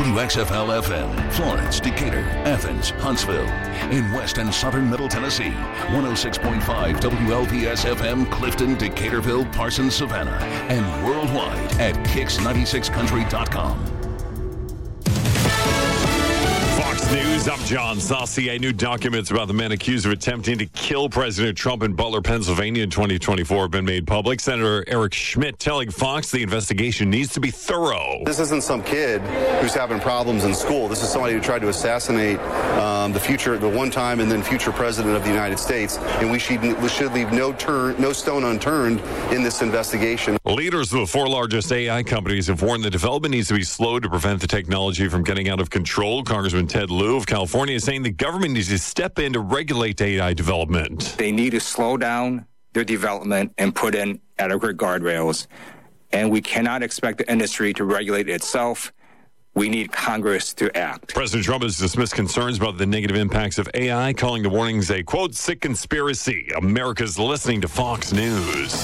WXFL-FM, Florence, Decatur, Athens, Huntsville. In West and Southern Middle Tennessee, 106.5 WLPS-FM, Clifton, Decaturville, Parsons, Savannah. And worldwide at Kicks96country.com. Fox News, I'm John Saucier. New documents about the men accused of attempting to kill President Trump in Butler, Pennsylvania in 2024 have been made public. Senator Eric Schmidt telling Fox the investigation needs to be thorough. This isn't some kid who's having problems in school. This is somebody who tried to assassinate the one-time and then future president of the United States, and we should leave no stone unturned in this investigation. Leaders of the four largest AI companies have warned the development needs to be slowed to prevent the technology from getting out of control. Congressman Ted Lieu of California is saying the government needs to step in to regulate AI development. They need to slow down their development and put in adequate guardrails. And we cannot expect the industry to regulate itself. We need Congress to act. President Trump has dismissed concerns about the negative impacts of AI, calling the warnings a, quote, sick conspiracy. America's listening to Fox News.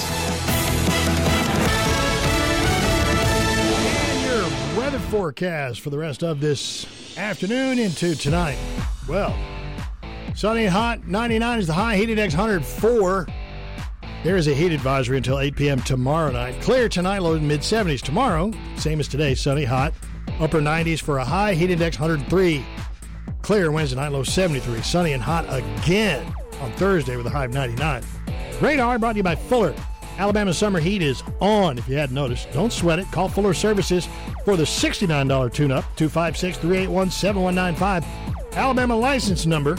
And your weather forecast for the rest of this afternoon into tonight. Well, sunny and hot, 99 is the high, heat index 104. There is a heat advisory until 8 p.m. tomorrow night. Clear tonight, low to mid-70s. Tomorrow, same as today, sunny, hot, upper 90s for a high, heat index 103. Clear Wednesday night, low 73. Sunny and hot again on Thursday with a high of 99. Radar brought to you by Fuller. Alabama summer heat is on, if you hadn't noticed. Don't sweat it. Call Fuller Services for the $69 tune-up, 256-381-7195. Alabama license number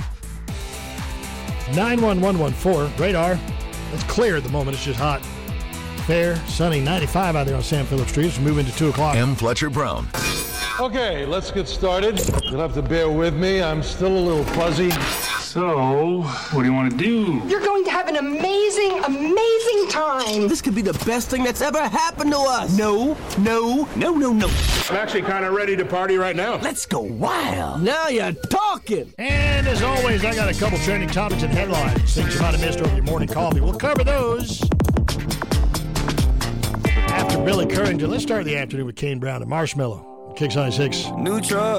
91114. Radar. It's clear at the moment. It's just hot. Fair, sunny, 95 out there on Sam Phillips Street. Let's move into 2 o'clock. M. Fletcher Brown. Okay, let's get started. You'll have to bear with me. I'm still a little fuzzy. So, what do you want to do? You're going to have an amazing, amazing time. This could be the best thing that's ever happened to us. No. I'm actually kind of ready to party right now. Let's go wild. Now you're talking. And as always, I got a couple trending topics and headlines. Things you might have missed over your morning coffee. We'll cover those after Billy Currington. Let's start the afternoon with Kane Brown and Marshmello. Kicks 96. New truck.